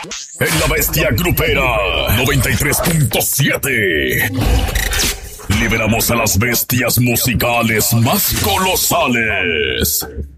En la bestia grupera 93.7. Liberamos a las bestias musicales más colosales.